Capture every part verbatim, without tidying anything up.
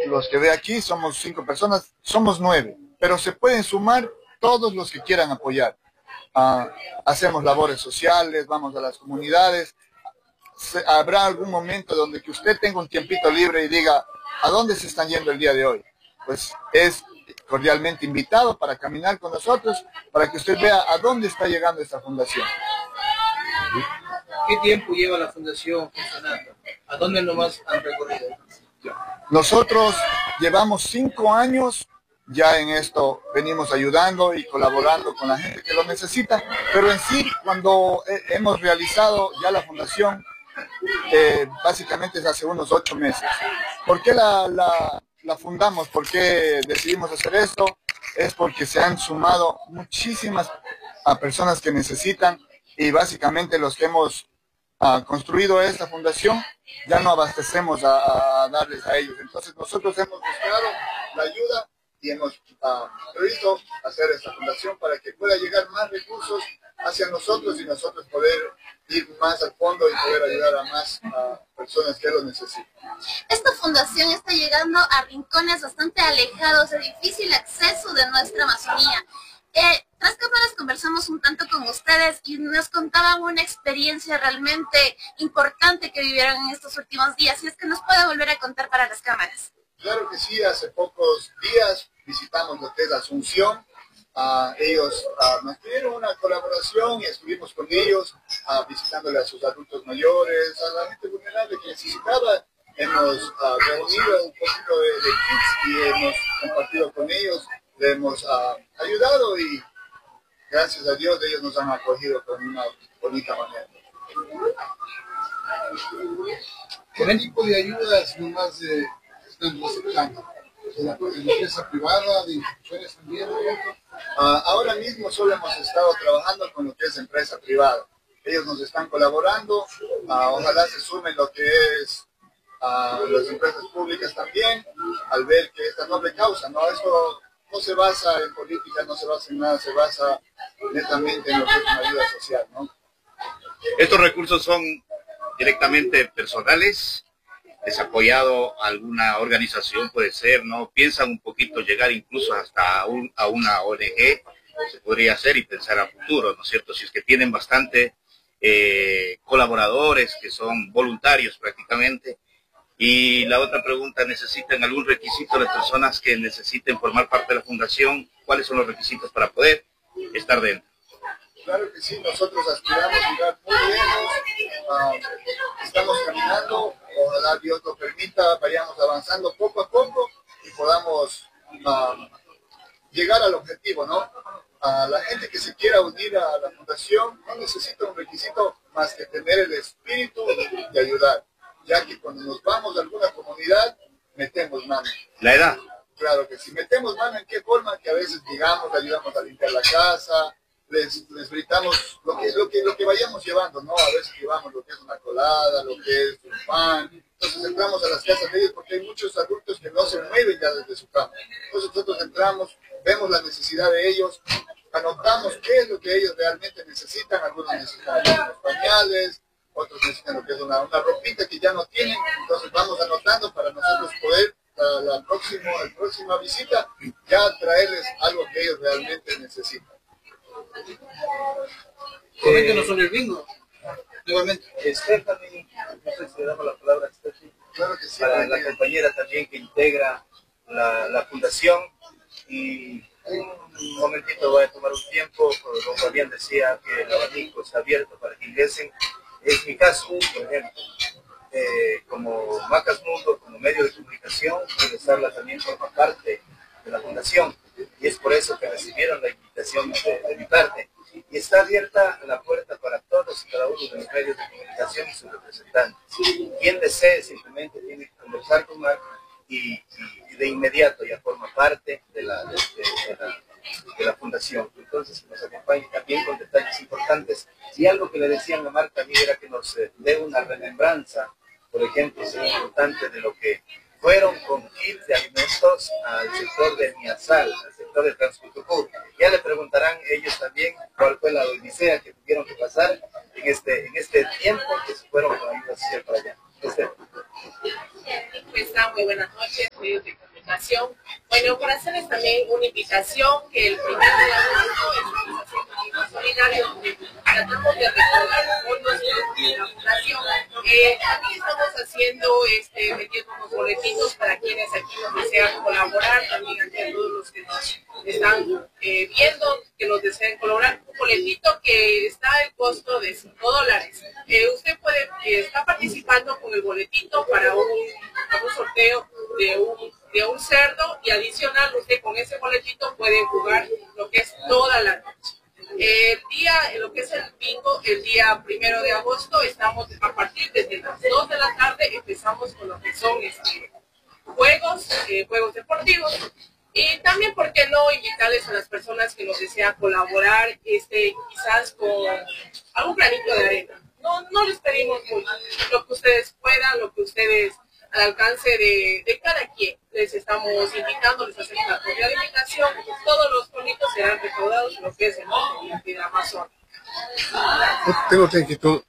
los que ve aquí, somos cinco personas, somos nueve, pero se pueden sumar todos los que quieran apoyar. Uh, hacemos labores sociales, vamos a las comunidades. Se, habrá algún momento donde que usted tenga un tiempito libre y diga, ¿a dónde se están yendo el día de hoy? Pues es cordialmente invitado para caminar con nosotros, para que usted vea a dónde está llegando esta fundación. ¿Qué tiempo lleva la fundación funcionando? ¿A dónde nomás han recorrido? Nosotros llevamos cinco años ya en esto, venimos ayudando y colaborando con la gente que lo necesita, pero en sí, cuando he, hemos realizado ya la fundación, eh, básicamente es hace unos ocho meses. ¿Por qué la, la, la fundamos? ¿Por qué decidimos hacer esto? Es porque se han sumado muchísimas a personas que necesitan, y básicamente los que hemos uh, construido esta fundación ya no abastecemos a, a darles a ellos. Entonces nosotros hemos buscado la ayuda y hemos uh, previsto hacer esta fundación para que pueda llegar más recursos hacia nosotros y nosotros poder ir más al fondo y poder ayudar a más uh, personas que lo necesitan. Esta fundación está llegando a rincones bastante alejados, de difícil acceso de nuestra Amazonía. Eh, tras cámaras conversamos un tanto con ustedes y nos contaban una experiencia realmente importante que vivieron en estos últimos días. Y es que nos puede volver a contar para las cámaras. Claro que sí, hace pocos días visitamos lo que es Asunción. Uh, ellos uh, nos pidieron una colaboración y estuvimos con ellos uh, visitándole a sus adultos mayores, a la gente vulnerable que necesitaba. Hemos uh, reunido un poquito de, de kits y hemos compartido con ellos, le hemos uh, ayudado y gracias a Dios ellos nos han acogido con una bonita manera. ¿Qué tipo de ayudas nomás eh, están aceptando? ¿De la, de la empresa privada, de instituciones también? Uh, ahora mismo solo hemos estado trabajando con lo que es empresa privada. Ellos nos están colaborando, uh, ojalá se sumen lo que es uh, las empresas públicas también, al ver que esta noble causa, ¿no? Esto no se basa en política, no se basa en nada, se basa netamente en lo que es una ayuda social, ¿no? Estos recursos son directamente personales, es apoyado a alguna organización, puede ser, ¿no? Piensan un poquito llegar incluso hasta un, a una O N G, se podría hacer y pensar a futuro, ¿no es cierto? Si es que tienen bastante eh, colaboradores que son voluntarios prácticamente. Y la otra pregunta, ¿necesitan algún requisito las personas que necesiten formar parte de la fundación? ¿Cuáles son los requisitos para poder estar dentro? Claro que sí, nosotros aspiramos a llegar muy lejos, uh, estamos caminando, ojalá Dios lo permita, vayamos avanzando poco a poco y podamos uh, llegar al objetivo, ¿no? A la gente que se quiera unir a la fundación no necesita un requisito más que tener el espíritu de ayudar, ya que cuando nos vamos a alguna comunidad, metemos mano. ¿La edad? Claro que sí, metemos mano en qué forma, que a veces digamos, ayudamos a limpiar la casa, les, les gritamos lo que, lo, que, lo que vayamos llevando, ¿no? A veces llevamos lo que es una colada, lo que es un pan, entonces entramos a las casas de ellos porque hay muchos adultos que no se mueven ya desde su cama. Entonces nosotros entramos, vemos la necesidad de ellos, anotamos qué es lo que ellos realmente necesitan, algunos necesitan unos pañales, otros necesitan lo que es una, una ropita que ya no tienen, entonces vamos anotando para nosotros poder a la, próxima, la próxima visita ya traerles algo que ellos realmente necesitan. Coméntenos sobre el bingo. Nuevamente. Stephanie, no sé si le damos la palabra a Stephanie, claro que sí, para la compañera también que integra la, la fundación. Y un momentito voy a tomar un tiempo, como Fabián decía que el abanico está abierto para que ingresen. Es mi caso, por ejemplo, eh, como Macas Mundo, como medio de comunicación, Regresarla también forma parte de la fundación, y es por eso que recibieron la invitación de, de mi parte. Y está abierta la puerta para todos y cada uno de los medios de comunicación y sus representantes. Quien desee simplemente tiene que conversar con Marc y, y de inmediato ya forma parte de la, de, de, de la, de la fundación. Entonces nos acompaña también con detalles importantes. Y algo que le decían a Marc también era que nos eh, dé una remembranza, por ejemplo, es importante de lo que fueron con kits de alimentos al sector de Miazal, al sector de Transcutucú. Ya le preguntarán ellos también cuál fue la odisea que tuvieron que pasar en este, en este tiempo que se fueron con ayuda social para allá. Este, Está muy buenas noches, medios de comunicación. Bueno, por hacerles también una invitación que el primero de agosto estamos haciendo un libro solidario donde tratamos de recaudar fondos de la fundación. Eh, también estamos haciendo, este, metiendo unos boletitos para quienes aquí nos desean colaborar, también ante todos los que nos están eh, viendo, que nos deseen colaborar. Un boletito que está el costo de cinco dólares. Eh, usted puede, eh, está participando con el boletito para un, para un sorteo de un, de un cerdo, y adicional usted con ese boletito puede jugar lo que es toda la noche. El día, lo que es el bingo, el día primero de agosto, estamos a partir desde las dos de la tarde, empezamos con lo que son este, juegos, eh, juegos deportivos. Y también, ¿por qué no invitarles a las personas que nos desean colaborar, este, quizás con algún granito de arena? No, no les pedimos mucho, lo que ustedes puedan, lo que ustedes al alcance de, de cada quien. Les estamos invitando, les hacemos una cordial invitación. Todos los bonitos serán recaudados en lo que es el de Amazonas. Tengo otra inquietud.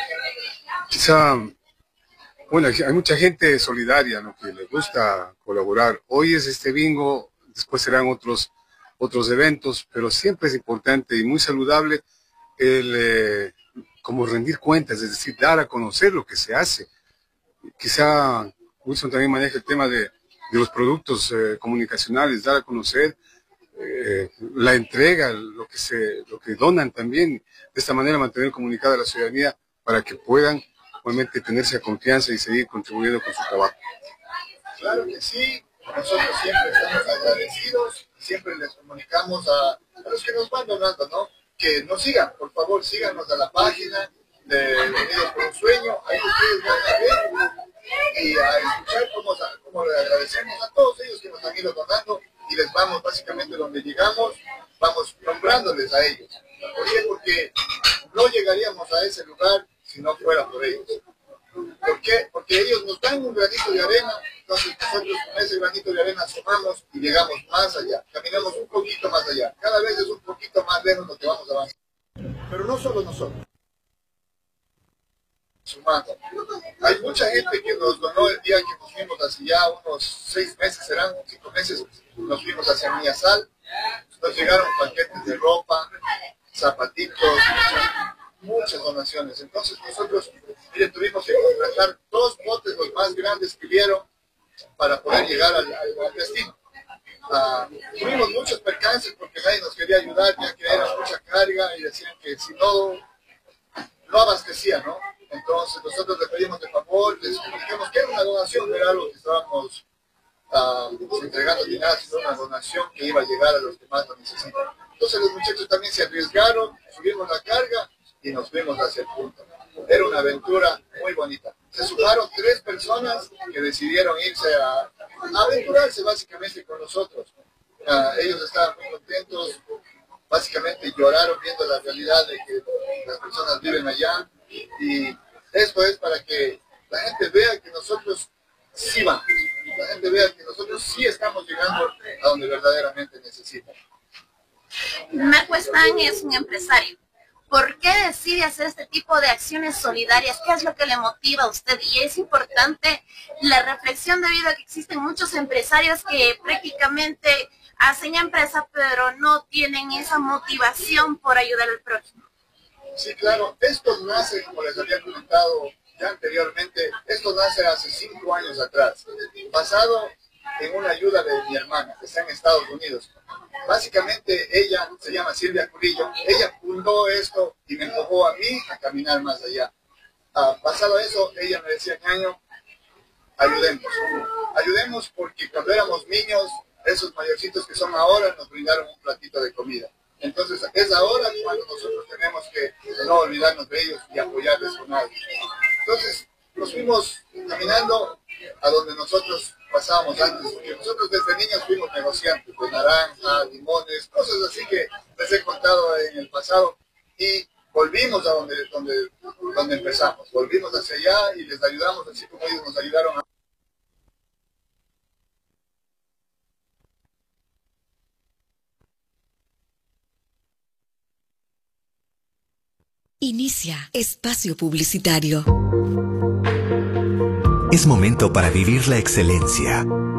Quizá, bueno, hay mucha gente solidaria, ¿no?, que le gusta colaborar. Hoy es este bingo, después serán otros, otros eventos, pero siempre es importante y muy saludable el eh, como rendir cuentas, es decir, dar a conocer lo que se hace. Quizá Wilson también maneja el tema de, de los productos eh, comunicacionales, dar a conocer eh, la entrega, lo que se, lo que donan también, de esta manera mantener comunicada a la ciudadanía para que puedan obviamente tenerse a confianza y seguir contribuyendo con su trabajo. Claro que sí, nosotros siempre estamos agradecidos, siempre les comunicamos a, a los que nos van donando, ¿no?, que nos sigan, por favor, síganos a la página de Unidos por un Sueño, ahí ustedes van a ver y a escuchar cómo, cómo le agradecemos a todos ellos que nos han ido donando, y les vamos básicamente donde llegamos, vamos nombrándoles a ellos. ¿Por qué? Porque no llegaríamos a ese lugar si no fuera por ellos. ¿Por qué? Porque ellos nos dan un granito de arena, entonces nosotros con ese granito de arena sumamos y llegamos más allá, caminamos un poquito más allá, cada vez es un poquito más lejos lo que vamos avanzando. Pero no solo nosotros, sumando. Hay mucha gente que nos donó el día que nos fuimos hace ya unos seis meses, serán cinco meses, nos fuimos hacia Miasal, nos llegaron paquetes de ropa, zapatitos, muchas donaciones. Entonces nosotros, miren, tuvimos que contratar dos botes, los más grandes que vieron, para poder llegar al, al, al destino. Uh, tuvimos muchos percances porque nadie nos quería ayudar, ya que era mucha carga y decían que si no, no abastecía, ¿no? Entonces nosotros le pedimos de favor, les comunicamos que era una donación, no era algo que estábamos uh, entregando ni nada, sino una donación que iba a llegar a los que más lo necesitan. Entonces los muchachos también se arriesgaron, subimos la carga y nos fuimos hacia el punto. Era una aventura muy bonita. Se sumaron tres personas que decidieron irse a, a aventurarse básicamente con nosotros. Uh, ellos estaban muy contentos, básicamente lloraron viendo la realidad de que las personas viven allá, y esto es para que la gente vea que nosotros sí vamos, la gente vea que nosotros sí estamos llegando a donde verdaderamente necesitan. Marco Están es un empresario. ¿Por qué decide hacer este tipo de acciones solidarias? ¿Qué es lo que le motiva a usted? Y es importante la reflexión debido a que existen muchos empresarios que prácticamente hacen empresa, pero no tienen esa motivación por ayudar al prójimo. Sí, claro. Esto nace, como les había comentado ya anteriormente, esto nace hace cinco años atrás, basado en una ayuda de mi hermana, que está en Estados Unidos. Básicamente ella se llama Silvia Curillo, ella fundó esto y me empujó a mí a caminar más allá. Uh, basado en eso, ella me decía, ñaño, ayudemos, ayudemos porque cuando éramos niños, esos mayorcitos que son ahora nos brindaron un platito de comida. Entonces es ahora cuando nosotros tenemos que no olvidarnos de ellos y apoyarles con algo. Entonces nos fuimos caminando a donde nosotros pasábamos antes, porque nosotros desde niños fuimos negociantes de naranja, limones, cosas así que les he contado en el pasado, y volvimos a donde, donde, donde empezamos, volvimos hacia allá y les ayudamos así como ellos nos ayudaron a... Inicia espacio publicitario. Es momento para vivir la excelencia.